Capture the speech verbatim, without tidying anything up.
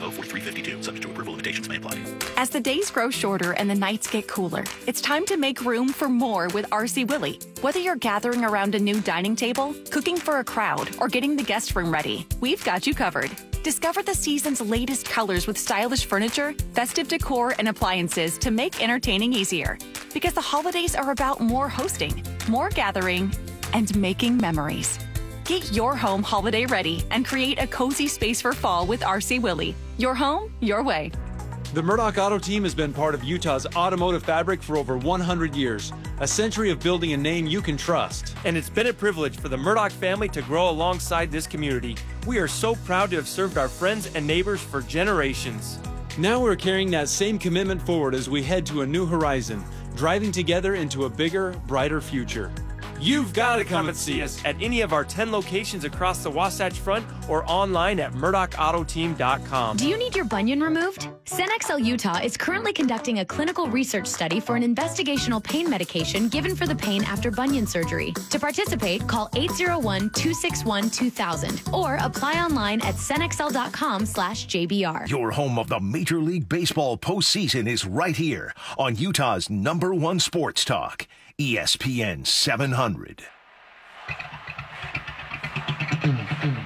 oh forty-three fifty-two. Subject to approval, limitations may apply. As the days grow shorter and the nights get cooler, it's time to make room for more with R C Willey. Whether you're gathering around a new dining table, cooking for a crowd, or getting the guest room ready, we've got you covered. Discover the season's latest colors with stylish furniture, festive decor, and appliances to make entertaining easier. Because the holidays are about more hosting, more gathering, and making memories. Get your home holiday ready and create a cozy space for fall with R C Willey. Your home, your way. The Murdoch Auto Team has been part of Utah's automotive fabric for over one hundred years, a century of building a name you can trust. And it's been a privilege for the Murdoch family to grow alongside this community. We are so proud to have served our friends and neighbors for generations. Now we're carrying that same commitment forward as we head to a new horizon, driving together into a bigger, brighter future. You've got to come and see us at any of our ten locations across the Wasatch Front or online at murdoch auto team dot com. Do you need your bunion removed? CenXL Utah is currently conducting a clinical research study for an investigational pain medication given for the pain after bunion surgery. To participate, call eight oh one, two six one, two thousand or apply online at cenxl dot com slash J B R. Your home of the Major League Baseball postseason is right here on Utah's number one sports talk, E S P N seven hundred.